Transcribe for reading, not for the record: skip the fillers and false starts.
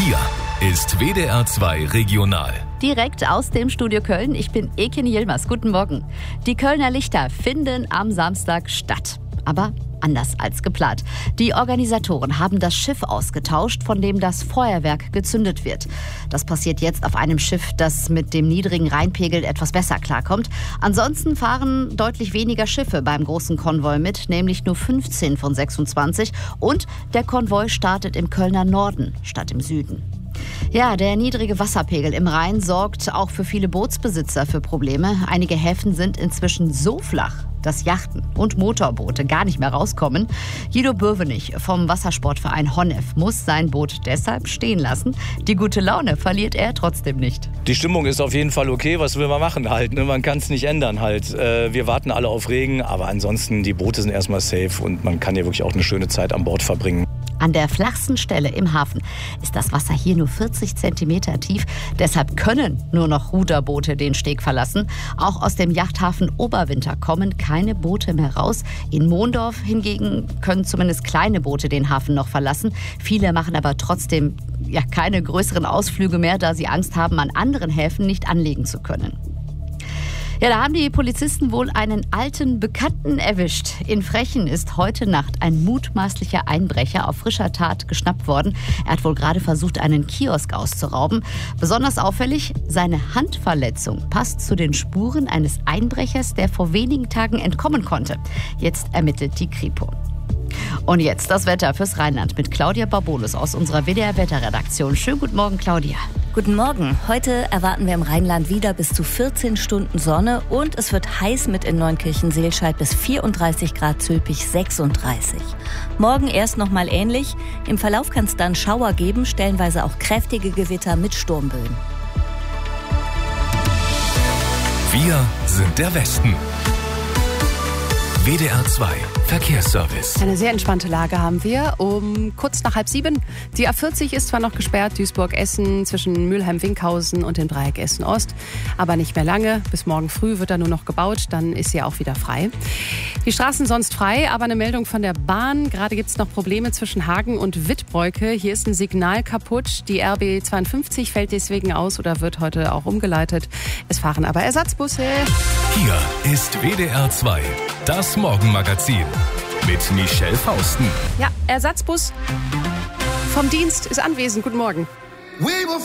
Hier ist WDR 2 Regional. Direkt aus dem Studio Köln. Ich bin Ekin Yilmaz. Guten Morgen. Die Kölner Lichter finden am Samstag statt. Aber anders als geplant. Die Organisatoren haben das Schiff ausgetauscht, von dem das Feuerwerk gezündet wird. Das passiert jetzt auf einem Schiff, das mit dem niedrigen Rheinpegel etwas besser klarkommt. Ansonsten fahren deutlich weniger Schiffe beim großen Konvoi mit, nämlich nur 15 von 26. Und der Konvoi startet im Kölner Norden statt im Süden. Ja, der niedrige Wasserpegel im Rhein sorgt auch für viele Bootsbesitzer für Probleme. Einige Häfen sind inzwischen so flach, dass Yachten und Motorboote gar nicht mehr rauskommen. Guido Bürvenich vom Wassersportverein Honnef muss sein Boot deshalb stehen lassen. Die gute Laune verliert er trotzdem nicht. Die Stimmung ist auf jeden Fall okay. Was will man machen halt? Ne? Man kann es nicht ändern halt. Wir warten alle auf Regen, aber ansonsten die Boote sind erstmal safe und man kann hier wirklich auch eine schöne Zeit an Bord verbringen. An der flachsten Stelle im Hafen ist das Wasser hier nur 40 Zentimeter tief. Deshalb können nur noch Ruderboote den Steg verlassen. Auch aus dem Yachthafen Oberwinter kommen keine Boote mehr raus. In Mondorf hingegen können zumindest kleine Boote den Hafen noch verlassen. Viele machen aber trotzdem keine größeren Ausflüge mehr, da sie Angst haben, an anderen Häfen nicht anlegen zu können. Ja, da haben die Polizisten wohl einen alten Bekannten erwischt. In Frechen ist heute Nacht ein mutmaßlicher Einbrecher auf frischer Tat geschnappt worden. Er hat wohl gerade versucht, einen Kiosk auszurauben. Besonders auffällig, seine Handverletzung passt zu den Spuren eines Einbrechers, der vor wenigen Tagen entkommen konnte. Jetzt ermittelt die Kripo. Und jetzt das Wetter fürs Rheinland mit Claudia Barbolus aus unserer WDR-Wetterredaktion. Schönen guten Morgen, Claudia. Guten Morgen. Heute erwarten wir im Rheinland wieder bis zu 14 Stunden Sonne und es wird heiß mit in Neunkirchen-Seelscheid bis 34 Grad, Zülpich 36. Morgen erst noch mal ähnlich. Im Verlauf kann es dann Schauer geben, stellenweise auch kräftige Gewitter mit Sturmböen. Wir sind der Westen. WDR 2 Verkehrsservice. Eine sehr entspannte Lage haben wir. Kurz nach 6:30. Die A40 ist zwar noch gesperrt, Duisburg-Essen zwischen Mülheim-Winkhausen und dem Dreieck Essen-Ost, aber nicht mehr lange. Bis morgen früh wird da nur noch gebaut, dann ist sie auch wieder frei. Die Straßen sonst frei, aber eine Meldung von der Bahn. Gerade gibt es noch Probleme zwischen Hagen und Wittbreuke. Hier ist ein Signal kaputt. Die RB 52 fällt deswegen aus oder wird heute auch umgeleitet. Es fahren aber Ersatzbusse. Hier ist WDR 2, das Morgenmagazin mit Michelle Fausten. Ja, Ersatzbus vom Dienst ist anwesend. Guten Morgen.